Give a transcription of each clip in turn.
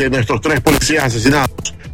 de nuestros 3 policías asesinados.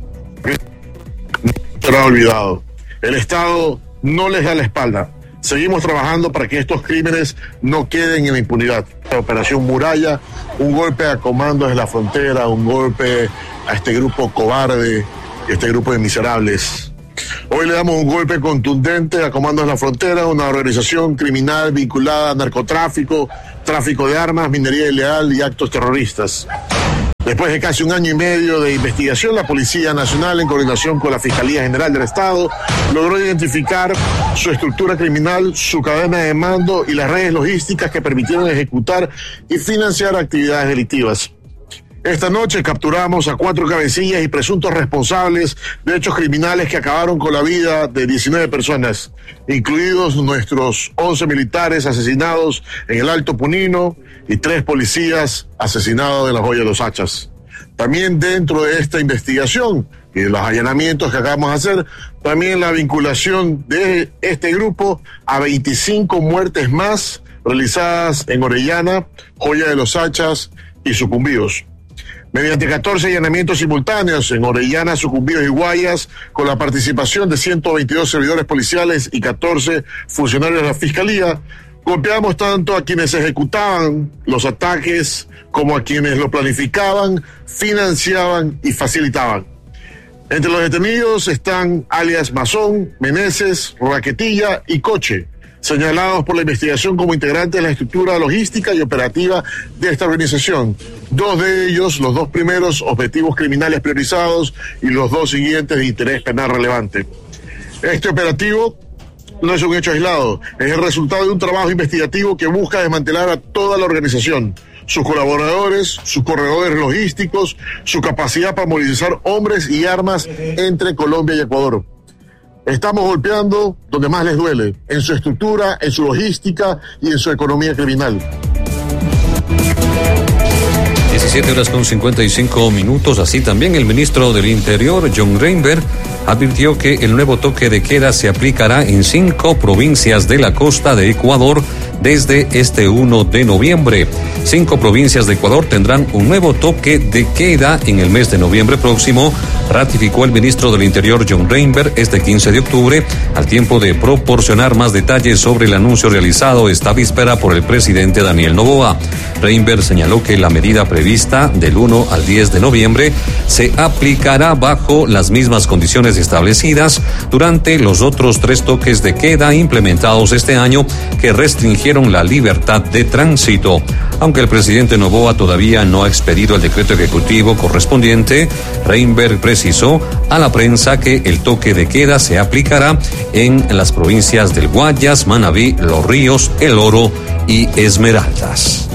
No será olvidado. El Estado no les da la espalda. Seguimos trabajando para que estos crímenes no queden en la impunidad. La Operación Muralla, un golpe a comandos de la frontera, un golpe a este grupo cobarde, este grupo de miserables. Hoy le damos un golpe contundente a Comandos de la Frontera, una organización criminal vinculada a narcotráfico, tráfico de armas, minería ilegal y actos terroristas. Después de casi 1 año y medio de investigación, la Policía Nacional, en coordinación con la Fiscalía General del Estado, logró identificar su estructura criminal, su cadena de mando y las redes logísticas que permitieron ejecutar y financiar actividades delictivas. Esta noche capturamos a 4 cabecillas y presuntos responsables de hechos criminales que acabaron con la vida de 19 personas, incluidos nuestros 11 militares asesinados en el Alto Punino y 3 policías asesinados en la Joya de los Hachas. También dentro de esta investigación y de los allanamientos que acabamos de hacer, también la vinculación de este grupo a 25 muertes más realizadas en Orellana, Joya de los Hachas y Sucumbíos. Mediante 14 allanamientos simultáneos en Orellana, Sucumbíos y Guayas, con la participación de 122 servidores policiales y 14 funcionarios de la Fiscalía, golpeamos tanto a quienes ejecutaban los ataques como a quienes lo planificaban, financiaban y facilitaban. Entre los detenidos están alias Masón, Meneses, Raquetilla y Coche, señalados por la investigación como integrantes de la estructura logística y operativa de esta organización. 2 de ellos, los 2 primeros, objetivos criminales priorizados y los 2 siguientes de interés penal relevante. Este operativo no es un hecho aislado, es el resultado de un trabajo investigativo que busca desmantelar a toda la organización, sus colaboradores, sus corredores logísticos, su capacidad para movilizar hombres y armas entre Colombia y Ecuador. Estamos golpeando donde más les duele, en su estructura, en su logística y en su economía criminal. 17:55. Así también el ministro del Interior, John Reinberg, advirtió que el nuevo toque de queda se aplicará en 5 provincias de la costa de Ecuador desde este 1 de noviembre. 5 provincias de Ecuador tendrán un nuevo toque de queda en el mes de noviembre próximo, ratificó el ministro del Interior, John Reinberg, este 15 de octubre, al tiempo de proporcionar más detalles sobre el anuncio realizado esta víspera por el presidente Daniel Noboa. Reinberg señaló que la medida prevista del 1 al 10 de noviembre se aplicará bajo las mismas condiciones establecidas durante los otros 3 toques de queda implementados este año que restringieron la libertad de tránsito. Aunque el presidente Noboa todavía no ha expedido el decreto ejecutivo correspondiente, Reinberg precisó a la prensa que el toque de queda se aplicará en las provincias del Guayas, Manabí, Los Ríos, El Oro y Esmeraldas.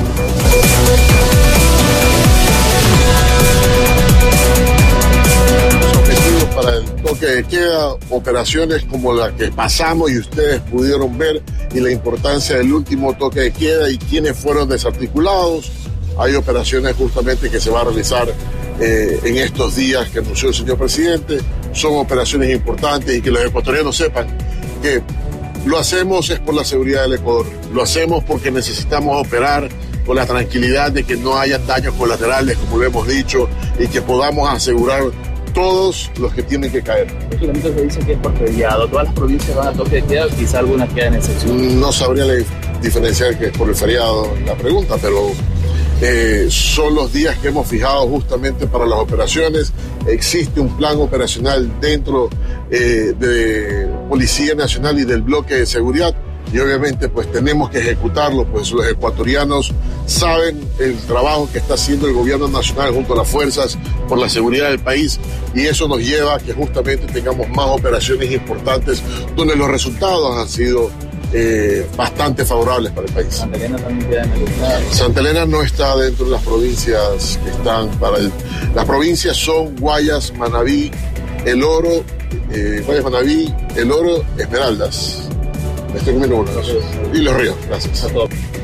Para el toque de queda, operaciones como la que pasamos y ustedes pudieron ver, y la importancia del último toque de queda y quiénes fueron desarticulados. Hay operaciones justamente que se va a realizar en estos días que anunció el señor presidente. Son operaciones importantes y que los ecuatorianos sepan que lo hacemos es por la seguridad del Ecuador. Lo hacemos porque necesitamos operar con la tranquilidad de que no haya daños colaterales, como lo hemos dicho, y que podamos asegurar todos los que tienen que caer. Lógicamente se dice que es por feriado. ¿Todas las provincias van a toque de queda o quizá algunas quedan en excepción? No sabría diferenciar que es por el feriado la pregunta, pero son los días que hemos fijado justamente para las operaciones. Existe un plan operacional dentro de Policía Nacional y del bloque de seguridad, y obviamente pues tenemos que ejecutarlo, pues los ecuatorianos saben el trabajo que está haciendo el gobierno nacional junto a las fuerzas por la seguridad del país, y eso nos lleva a que justamente tengamos más operaciones importantes donde los resultados han sido bastante favorables para el país. Santa Elena también queda en el estado. Santa Elena no está dentro de las provincias que están las provincias son Guayas, Manabí, El Oro, Guayas, Manabí, El Oro, Esmeraldas. Estoy comiendo uno. Y Los Ríos. Gracias.